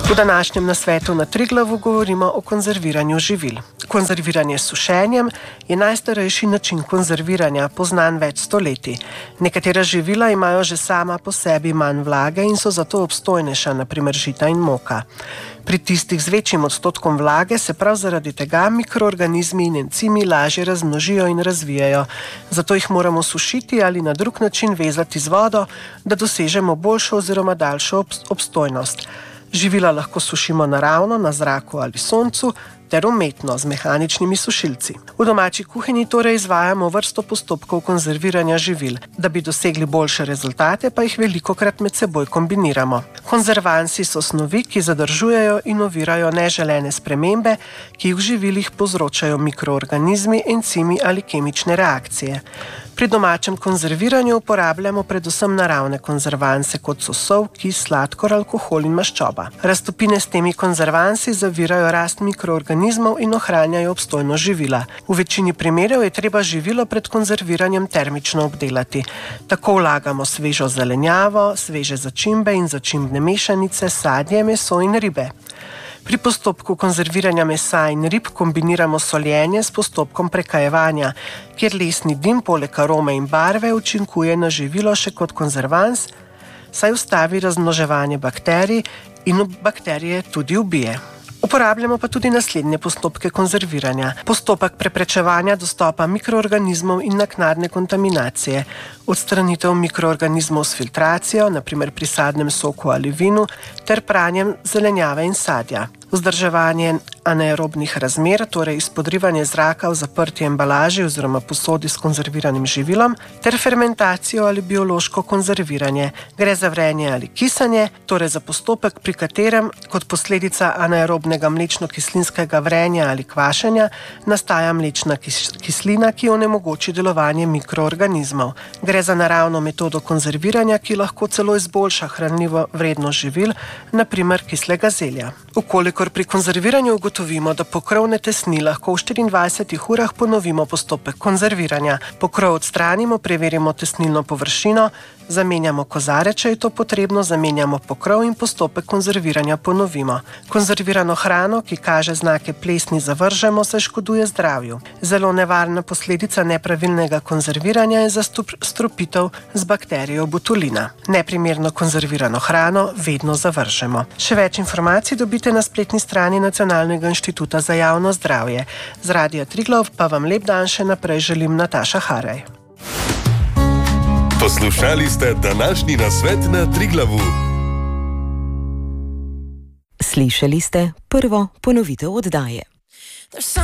V današnjem nasvetu na Triglavu govorimo o konzerviranju živil. Konzerviranje s sušenjem je najstarejši način konzerviranja, poznan več stoletij. Nekatera živila imajo že sama po sebi manj vlage in so zato obstojnejša, na primer žita in moka. Pri tistih z večjim odstotkom vlage se prav zaradi tega mikroorganizmi in encimi lažje razmnožijo in razvijajo. Zato jih moramo sušiti ali na drug način vezati z vodo, da dosežemo boljšo oziroma daljšo obstojnost. Živila lahko sušimo naravno, na zraku ali soncu, ter umetno z mehaničnimi sušilci. V domači kuhinji torej izvajamo vrsto postopkov konzerviranja živil. Da bi dosegli boljše rezultate, pa jih velikokrat med seboj kombiniramo. Konzervansi so snovi, ki zadržujejo in ovirajo neželene spremembe, ki jih v živilih povzročajo mikroorganizmi, encimi ali kemične reakcije. Pri domačem konzerviranju uporabljamo predvsem naravne konzervanse, kot so sol, kis, sladkor, alkohol in maščoba. Raztopine s temi konzervansi zavirajo rast mikroorganizmov in ohranjajo obstojnost živila. V večini primerov je treba živilo pred konzerviranjem termično obdelati. Tako vlagamo svežo zelenjavo, sveže začimbe in začimbne mešanice, sadje, meso in ribe. Pri postopku konzerviranja mesa in rib kombiniramo soljenje s postopkom prekajevanja, kjer lesni dim poleg arome in barve učinkuje na živilo še kot konzervans, saj ustavi razmnoževanje bakterij in bakterije tudi ubije. Uporabljamo pa tudi naslednje postopke konzerviranja. Postopek preprečevanja dostopa mikroorganizmov in naknadne kontaminacije. Odstranitev mikroorganizmov s filtracijo, na primer pri sadnem soku ali vinu, ter pranjem zelenjave in sadja. Vzdrževanje anaerobnih razmer, torej izpodrivanje zraka v zaprti embalaži oziroma posodi s konzerviranim živilom, ter fermentacijo ali biološko konzerviranje. Gre za vrenje ali kisanje, torej za postopek, pri katerem kot posledica anaerobnega mlečno-kislinskega vrenja ali kvašenja nastaja mlečna kislina, ki onemogoči delovanje mikroorganizmov. Gre za naravno metodo konzerviranja, ki lahko celo izboljša hranljivo vrednost živil, na primer kislega zelja. Ukolikor pri konzerviranju ugotovimo, da pokrovne tesni lahko v 24 urah ponovimo postopek konzerviranja. Pokrov odstranimo, preverimo tesnilno površino, zamenjamo kozarec, če je to potrebno, zamenjamo pokrov in postopek konzerviranja ponovimo. Konzervirano hrano, ki kaže znake plesni, zavržemo, saj škoduje zdravju. Zelo nevarna posledica nepravilnega konzerviranja je zastrupitev z bakterijo botulina. Neprimerno konzervirano hrano vedno zavržemo. Še več informacij dobite na spletni strani Nacionalnega inštituta za javno zdravje. Z Radia Triglav pa vam lep dan še naprej želim Nataša Haraj. Poslušali ste današnji nasvet na Triglavu. Slišali ste prvo ponovitev oddaje.